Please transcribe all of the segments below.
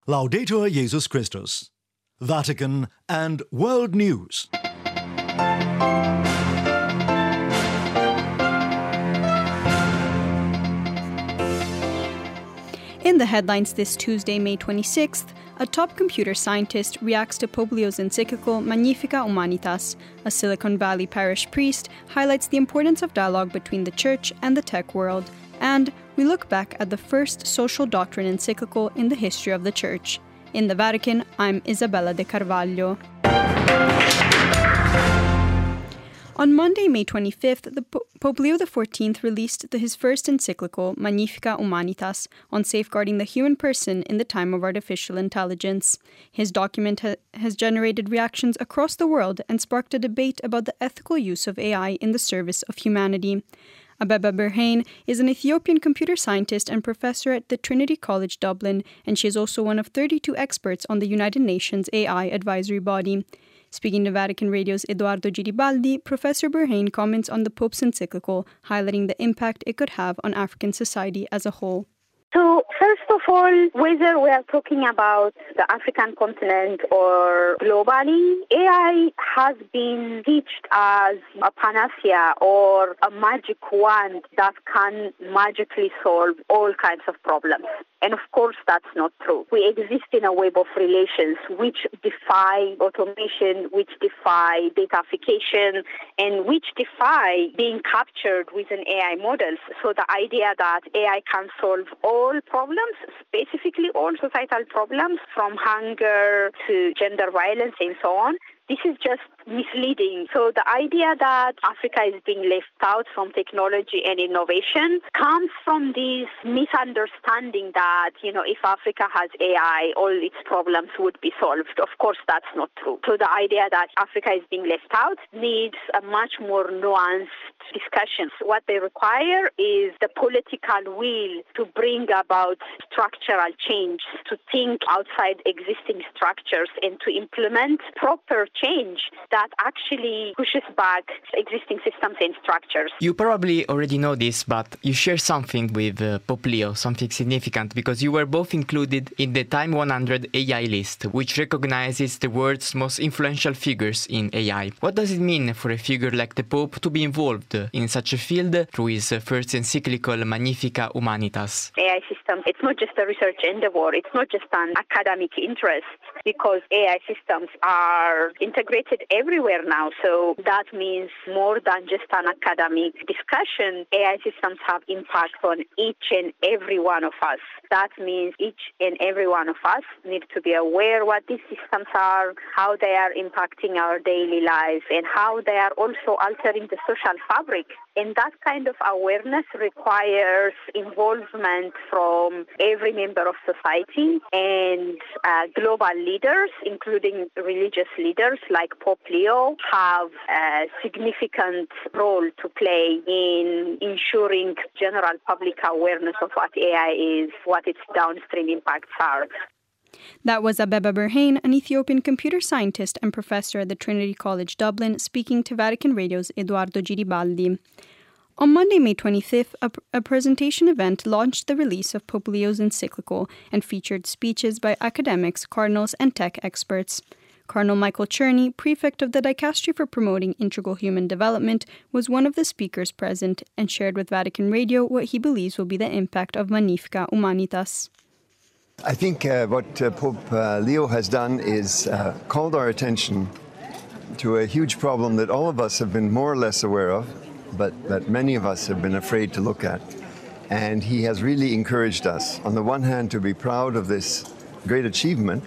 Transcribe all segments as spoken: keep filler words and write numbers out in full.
Laudetur Jesus Christus. Vatican and World News. In the headlines this Tuesday, May twenty-sixth, a top computer scientist reacts to Pope Leo's encyclical Magnificat Humanitas. A Silicon Valley parish priest highlights the importance of dialogue between the church and the tech world. And we look back at the first social doctrine encyclical in the history of the church. In the Vatican, I'm Isabella De Carvalho. On Monday, May twenty-fifth, the po- Pope Leo the fourteenth released the, his first encyclical, Magnificat Humanitas, on safeguarding the human person in the time of artificial intelligence. His document ha- has generated reactions across the world and sparked a debate about the ethical use of A I in the service of humanity. Abeba Birhane is an Ethiopian computer scientist and professor at the Trinity College Dublin, and she is also one of thirty-two experts on the United Nations A I advisory body. Speaking to Vatican Radio's Edoardo Giribaldi, Professor Birhane comments on the Pope's encyclical, highlighting the impact it could have on African society as a whole. So, first of all, whether we are talking about the African continent or globally, A I has been pitched as a panacea or a magic wand that can magically solve all kinds of problems. And of course, that's not true. We exist in a web of relations which defy automation, which defy datafication, and which defy being captured with an A I models. So the idea that A I can solve all problems, specifically all societal problems, from hunger to gender violence and so on, this is just misleading. So the idea that Africa is being left out from technology and innovation comes from this misunderstanding that, you know, if Africa has A I, all its problems would be solved. Of course, that's not true. So the idea that Africa is being left out needs a much more nuanced discussion. What they require is the political will to bring about structural change, to think outside existing structures and to implement proper change that actually pushes back existing systems and structures. You probably already know this, but you share something with uh, Pope Leo, something significant, because you were both included in the Time one hundred A I list, which recognizes the world's most influential figures in A I. What does it mean for a figure like the Pope to be involved in such a field through his first encyclical Magnificat Humanitas? A I systems, it's not just a research endeavor, it's not just an academic interest, because A I systems are integrated everywhere now. So that means more than just an academic discussion. A I systems have impact on each and every one of us. That means each and every one of us need to be aware what these systems are, how they are impacting our daily life, and how they are also altering the social fabric. And that kind of awareness requires involvement from every member of society and uh, global leaders, including religious leaders like Pope Leo, have a significant role to play in ensuring general public awareness of what A I is, what its downstream impacts are. That was Abeba Birhane, an Ethiopian computer scientist and professor at the Trinity College Dublin, speaking to Vatican Radio's Edoardo Giribaldi. On Monday, May twenty-fifth, a, a presentation event launched the release of Pope Leo's encyclical and featured speeches by academics, cardinals, and tech experts. Cardinal Michael Czerny, prefect of the Dicastery for Promoting Integral Human Development, was one of the speakers present and shared with Vatican Radio what he believes will be the impact of Magnificat Humanitas. I think uh, what uh, Pope uh, Leo has done is uh, called our attention to a huge problem that all of us have been more or less aware of, but that many of us have been afraid to look at. And he has really encouraged us, on the one hand, to be proud of this great achievement,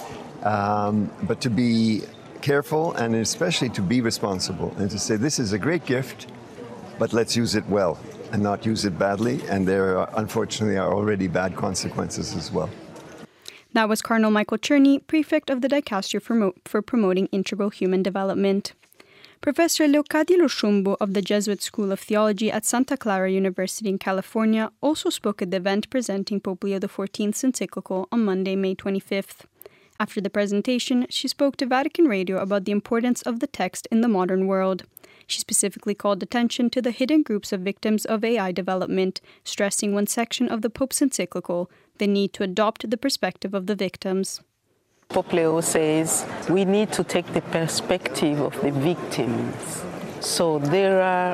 um, but to be careful and especially to be responsible and to say this is a great gift, but let's use it well and not use it badly. And there, are, unfortunately, are already bad consequences as well. That was Cardinal Michael Czerny, prefect of the Dicastery for, Mo- for Promoting Integral Human Development. Professor Leocadia Lushumbu of the Jesuit School of Theology at Santa Clara University in California also spoke at the event presenting Pope Leo the fourteenth's encyclical on Monday, May twenty-fifth. After the presentation, she spoke to Vatican Radio about the importance of the text in the modern world. She specifically called attention to the hidden groups of victims of A I development, stressing one section of the Pope's encyclical, the need to adopt the perspective of the victims. Pope Leo says we need to take the perspective of the victims. So there are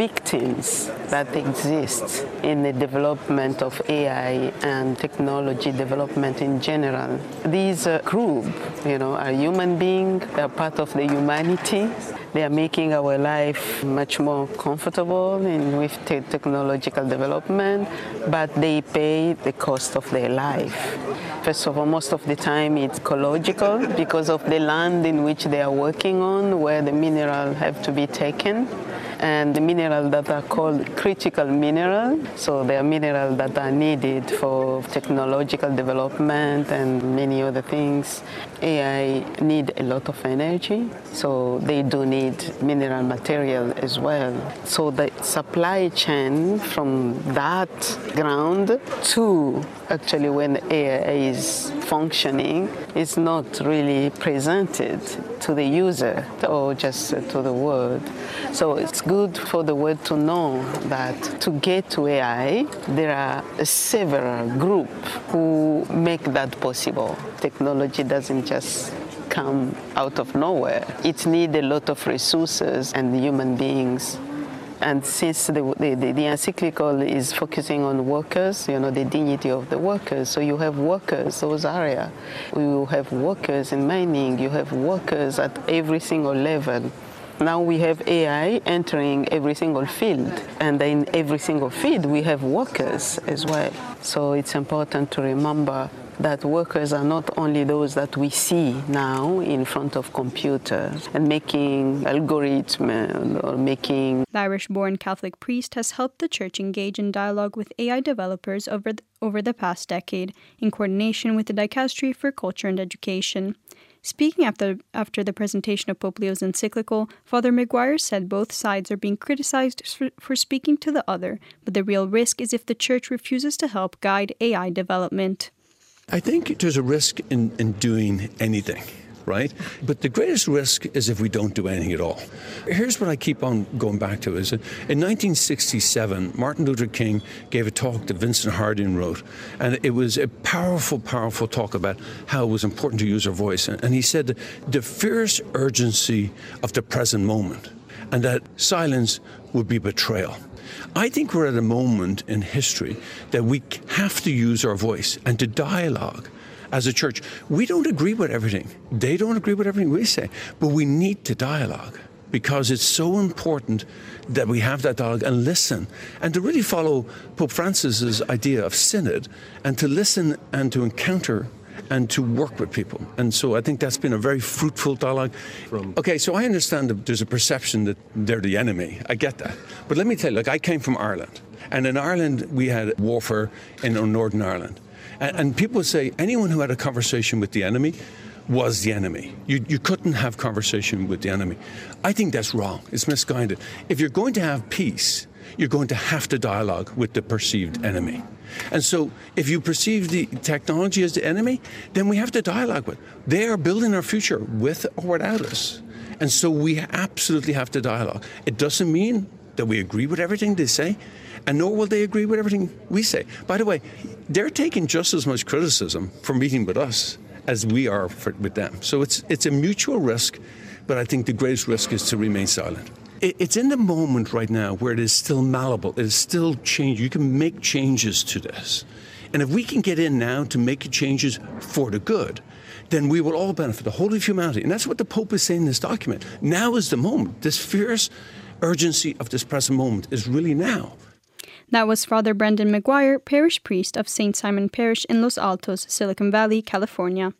victims that exist in the development of A I and technology development in general. These uh, group, you know, are human beings. They are part of the humanity. They are making our life much more comfortable in, with te- technological development, but they pay the cost of their life. First of all, most of the time it's ecological because of the land in which they are working on, where the minerals have to be taken. And the minerals that are called critical minerals, so they are minerals that are needed for technological development and many other things. A I need a lot of energy, so they do need mineral material as well. So the supply chain from that ground to actually when A I is functioning is not really presented to the user or just to the world. So it's good for the world to know that to get to A I, there are several groups who make that possible. Technology doesn't just come out of nowhere. It needs a lot of resources and human beings. And since the, the, the encyclical is focusing on workers, you know, the dignity of the workers, so you have workers, those areas. You have workers in mining, you have workers at every single level. Now we have A I entering every single field, and in every single field we have workers as well. So it's important to remember that workers are not only those that we see now in front of computers and making algorithms or making... The Irish-born Catholic priest has helped the Church engage in dialogue with A I developers over the, over the past decade, in coordination with the Dicastery for Culture and Education. Speaking after, after the presentation of Pope Leo's encyclical, Father Maguire said both sides are being criticized for, for speaking to the other, but the real risk is if the Church refuses to help guide A I development. I think there's a risk in, in doing anything, right? But the greatest risk is if we don't do anything at all. Here's what I keep on going back to is that in nineteen sixty-seven, Martin Luther King gave a talk that Vincent Harding wrote, and it was a powerful, powerful talk about how it was important to use our voice. And he said that the fierce urgency of the present moment and that silence would be betrayal. I think we're at a moment in history that we have to use our voice and to dialogue as a church. We don't agree with everything. They don't agree with everything we say, but we need to dialogue because it's so important that we have that dialogue and listen and to really follow Pope Francis's idea of synod and to listen and to encounter and to work with people. And so I think that's been a very fruitful dialogue. From okay, so I understand that there's a perception that they're the enemy. I get that. But let me tell you, like, I came from Ireland. And in Ireland, we had warfare in Northern Ireland. And, and people would say anyone who had a conversation with the enemy was the enemy. You, you couldn't have conversation with the enemy. I think that's wrong. It's misguided. If you're going to have peace, you're going to have to dialogue with the perceived enemy. And so if you perceive the technology as the enemy, then we have to dialogue with. They are building our future with or without us. And so we absolutely have to dialogue. It doesn't mean that we agree with everything they say, and nor will they agree with everything we say. By the way, they're taking just as much criticism for meeting with us as we are for, with them. So it's it's a mutual risk, but I think the greatest risk is to remain silent. It's in the moment right now where it is still malleable, it is still change. You can make changes to this. And if we can get in now to make changes for the good, then we will all benefit, the whole of humanity. And that's what the Pope is saying in this document. Now is the moment. This fierce urgency of this present moment is really now. That was Father Brendan Maguire, parish priest of Saint Simon Parish in Los Altos, Silicon Valley, California.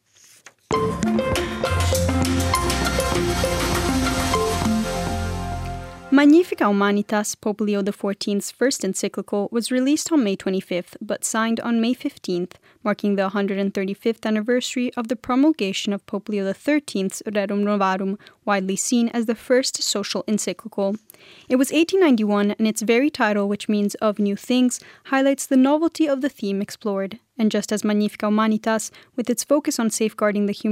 Magnificat Humanitas, Pope Leo the fourteenth's first encyclical, was released on May twenty-fifth, but signed on May fifteenth, marking the one hundred thirty-fifth anniversary of the promulgation of Pope Leo the thirteenth's Rerum Novarum, widely seen as the first social encyclical. It was eighteen ninety-one, and its very title, which means of new things, highlights the novelty of the theme explored. And just as Magnificat Humanitas, with its focus on safeguarding the human